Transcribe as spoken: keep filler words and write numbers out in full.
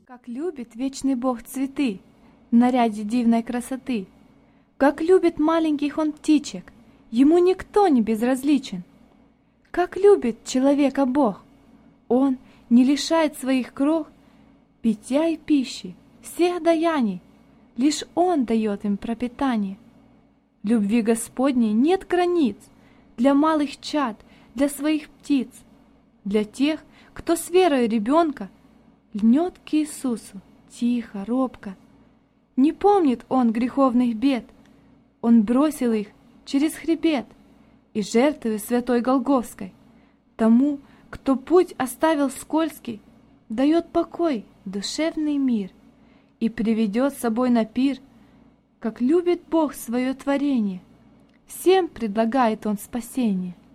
Как любит вечный Бог цветы в наряде дивной красоты, как любит маленьких он птичек, ему никто не безразличен. Как любит человека Бог, он не лишает своих крох питья и пищи, всех даяний, лишь он дает им пропитание. Любви Господней нет границ для малых чад, для своих птиц, для тех, кто с верой ребенка льнет к Иисусу тихо, робко. Не помнит он греховных бед, он бросил их через хребет и жертвою святой Голгофской тому, кто путь оставил скользкий, дает покой, душевный мир и приведет с собой на пир, как любит Бог свое творение. Всем предлагает он спасение.